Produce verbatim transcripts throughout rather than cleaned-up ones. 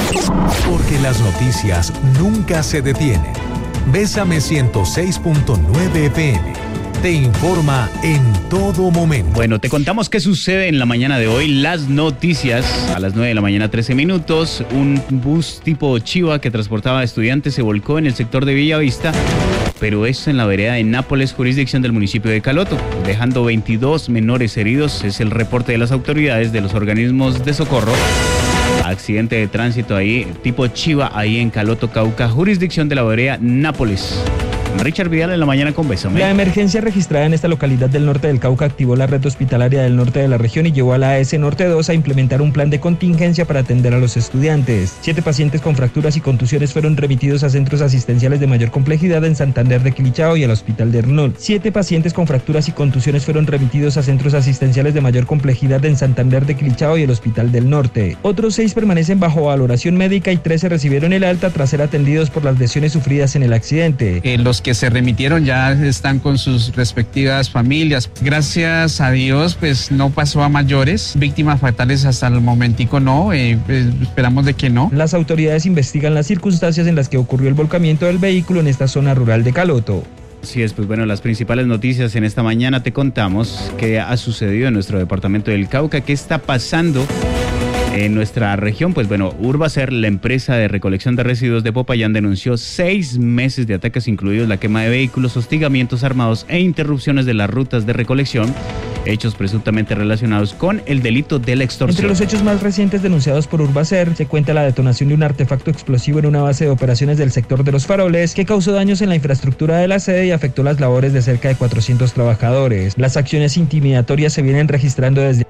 Porque las noticias nunca se detienen. Bésame ciento seis punto nueve F M. Te informa en todo momento. Bueno, te contamos qué sucede en la mañana de hoy. Las noticias a las nueve de la mañana, trece minutos. Un bus tipo Chiva que transportaba a estudiantes se volcó en el sector de Villavista, pero esto en la vereda de Nápoles, jurisdicción del municipio de Caloto, dejando veintidós menores heridos. Es el reporte de las autoridades de los organismos de socorro. Accidente de tránsito ahí, tipo Chiva, ahí en Caloto, Cauca, jurisdicción de la vereda Nápoles. Richard Vidal en la mañana con Bésame. La emergencia registrada en esta localidad del norte del Cauca activó la red hospitalaria del norte de la región y llevó a la A S Norte dos a implementar un plan de contingencia para atender a los estudiantes. Siete pacientes con fracturas y contusiones fueron remitidos a centros asistenciales de mayor complejidad en Santander de Quilichao y al Hospital de Arnold. Siete pacientes con fracturas y contusiones fueron remitidos a centros asistenciales de mayor complejidad en Santander de Quilichao y el Hospital del Norte. Otros seis permanecen bajo valoración médica y trece recibieron el alta tras ser atendidos por las lesiones sufridas en el accidente. Eh, los que se remitieron ya están con sus respectivas familias. Gracias a Dios, pues no pasó a mayores. Víctimas fatales hasta el momentico no, eh, pues, esperamos de que no. Las autoridades investigan las circunstancias en las que ocurrió el volcamiento del vehículo en esta zona rural de Caloto. Así es, pues bueno, las principales noticias en esta mañana te contamos qué ha sucedido en nuestro departamento del Cauca, qué está pasando en nuestra región. Pues bueno, Urbacer, la empresa de recolección de residuos de Popayán, denunció seis meses de ataques, incluidos la quema de vehículos, hostigamientos armados e interrupciones de las rutas de recolección, hechos presuntamente relacionados con el delito de la extorsión. Entre los hechos más recientes denunciados por Urbacer se cuenta la detonación de un artefacto explosivo en una base de operaciones del sector de Los Faroles que causó daños en la infraestructura de la sede y afectó las labores de cerca de cuatrocientos trabajadores. Las acciones intimidatorias se vienen registrando desde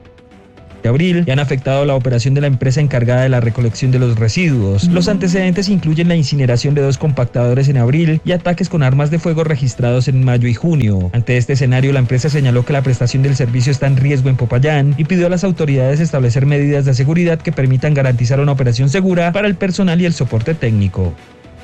de abril y han afectado la operación de la empresa encargada de la recolección de los residuos. Los antecedentes incluyen la incineración de dos compactadores en abril y ataques con armas de fuego registrados en mayo y junio. Ante este escenario, la empresa señaló que la prestación del servicio está en riesgo en Popayán y pidió a las autoridades establecer medidas de seguridad que permitan garantizar una operación segura para el personal y el soporte técnico.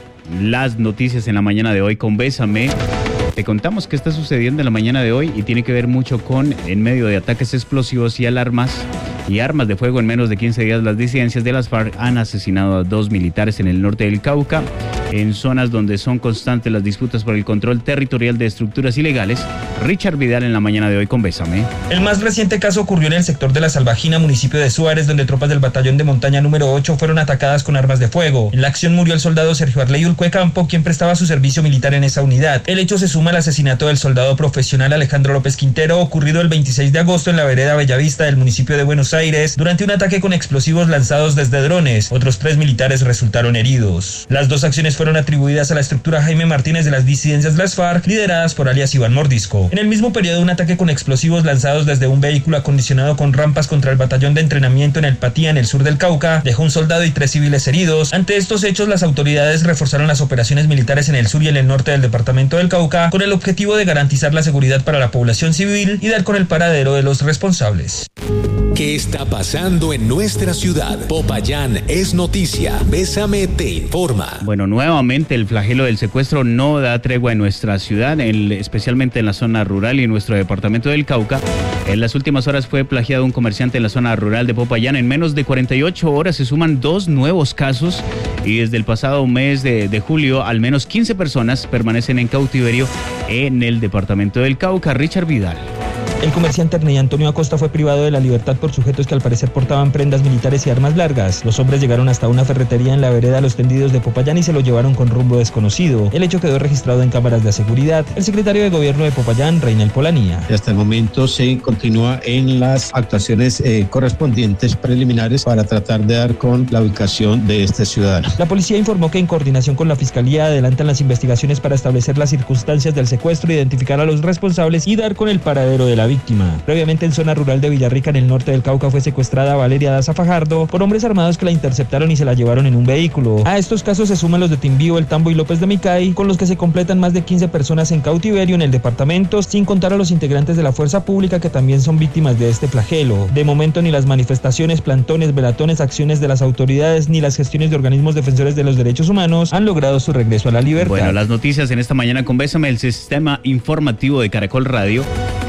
Las noticias en la mañana de hoy con Bésame. Te contamos qué está sucediendo en la mañana de hoy y tiene que ver mucho con, en medio de ataques explosivos y alarmas y armas de fuego, en menos de quince días las disidencias de las FARC han asesinado a dos militares en el norte del Cauca, en zonas donde son constantes las disputas por el control territorial de estructuras ilegales. Richard Vidal en la mañana de hoy con Bésame. El más reciente caso ocurrió en el sector de La Salvajina, municipio de Suárez, donde tropas del batallón de montaña número ocho fueron atacadas con armas de fuego. En la acción murió el soldado Sergio Arley Ulcuecampo, quien prestaba su servicio militar en esa unidad. El hecho se suma al asesinato del soldado profesional Alejandro López Quintero, ocurrido el veintiséis de agosto en la vereda Bellavista del municipio de Buenos Aires, durante un ataque con explosivos lanzados desde drones. Otros tres militares resultaron heridos. Las dos acciones fueron atribuidas a la estructura Jaime Martínez de las disidencias de las FARC, lideradas por alias Iván Mordisco. En el mismo periodo, un ataque con explosivos lanzados desde un vehículo acondicionado con rampas contra el batallón de entrenamiento en El Patía, en el sur del Cauca, dejó un soldado y tres civiles heridos. Ante estos hechos, las autoridades reforzaron las operaciones militares en el sur y en el norte del departamento del Cauca, con el objetivo de garantizar la seguridad para la población civil y dar con el paradero de los responsables. ¿Qué está pasando en nuestra ciudad? Popayán es noticia. Bésame te informa. Bueno, nuevamente el flagelo del secuestro no da tregua en nuestra ciudad, en, especialmente en la zona rural y en nuestro departamento del Cauca. En las últimas horas fue plagiado un comerciante en la zona rural de Popayán. En menos de cuarenta y ocho horas se suman dos nuevos casos y desde el pasado mes de, de julio al menos quince personas permanecen en cautiverio en el departamento del Cauca. Richard Vidal. El comerciante Arney Antonio Acosta fue privado de la libertad por sujetos que al parecer portaban prendas militares y armas largas. Los hombres llegaron hasta una ferretería en la vereda Los Tendidos de Popayán y se lo llevaron con rumbo desconocido. El hecho quedó registrado en cámaras de seguridad. El secretario de Gobierno de Popayán, Reinel Polanía. Hasta el momento se continúa en las actuaciones eh, correspondientes preliminares para tratar de dar con la ubicación de este ciudadano. La policía informó que en coordinación con la Fiscalía adelantan las investigaciones para establecer las circunstancias del secuestro, identificar a los responsables y dar con el paradero de la víctima. Previamente, en zona rural de Villarrica, en el norte del Cauca, fue secuestrada Valeria Daza Fajardo por hombres armados que la interceptaron y se la llevaron en un vehículo. A estos casos se suman los de Timbío, El Tambo y López de Micay, con los que se completan más de quince personas en cautiverio en el departamento, sin contar a los integrantes de la fuerza pública que también son víctimas de este flagelo. De momento, ni las manifestaciones, plantones, velatones, acciones de las autoridades, ni las gestiones de organismos defensores de los derechos humanos han logrado su regreso a la libertad. Bueno, las noticias en esta mañana con Bésame, el sistema informativo de Caracol Radio en la ciudad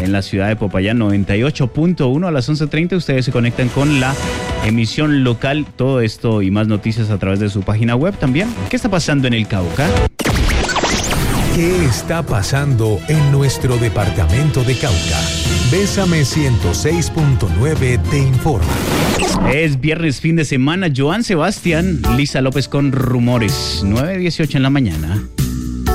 de Popayán, noventa y ocho punto uno. A las once treinta ustedes se conectan con la emisión local. Todo esto y más noticias a través de su página web también. ¿Qué está pasando en el Cauca? ¿Qué está pasando en nuestro departamento de Cauca? Bésame ciento seis punto nueve te informa. Es viernes, fin de semana. Joan Sebastián, Lisa López con Rumores. nueve dieciocho en la mañana.